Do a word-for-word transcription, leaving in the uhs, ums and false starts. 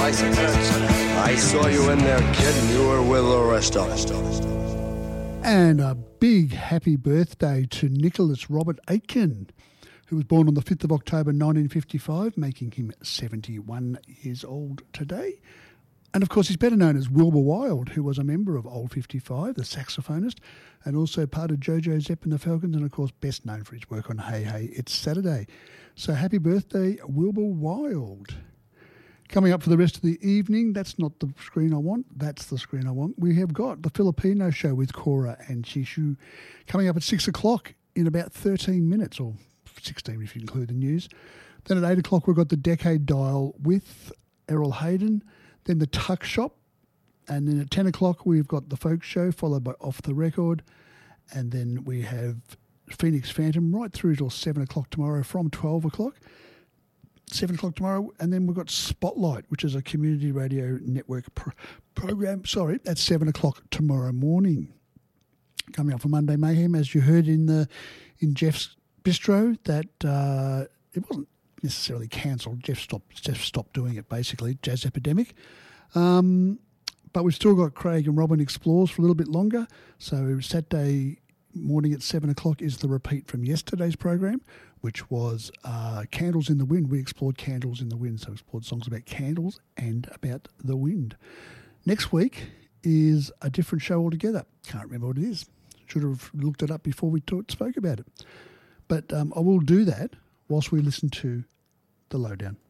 nice and hurt. I saw you in there, kid, and you were with the rest of us. And a big happy birthday to Nicholas Robert Aitken, who was born on the fifth of October nineteen fifty-five, making him seventy-one years old today. And, of course, he's better known as Wilbur Wilde, who was a member of Old fifty-five, the saxophonist, and also part of JoJo Zepp and the Falcons, and, of course, best known for his work on Hey Hey, It's Saturday. So happy birthday, Wilbur Wilde. Coming up for the rest of the evening, that's not the screen I want, that's the screen I want. We have got the Filipino Show with Cora and Chishu coming up at six o'clock in about thirteen minutes, or sixteen if you include the news. Then at eight o'clock we've got the Decade Dial with Errol Hayden, then the Tuck Shop, and then at ten o'clock we've got the Folk Show followed by Off the Record, and then we have Phoenix Phantom right through till seven o'clock tomorrow from twelve o'clock. seven o'clock tomorrow, and then we've got Spotlight, which is a community radio network pro- program, sorry, at seven o'clock tomorrow morning. Coming up for Monday Mayhem, as you heard in the in Jeff's Bistro, that uh, it wasn't necessarily cancelled. Jeff stopped, Jeff stopped doing it, basically, Jazz Epidemic. Um, but we've still got Craig and Robin Explores for a little bit longer. So Saturday morning at seven o'clock is the repeat from yesterday's program, which was uh, Candles in the Wind. We explored Candles in the Wind, so we explored songs about candles and about the wind. Next week is a different show altogether. Can't remember what it is. Should have looked it up before we talk, spoke about it. But um, I will do that whilst we listen to The Lowdown.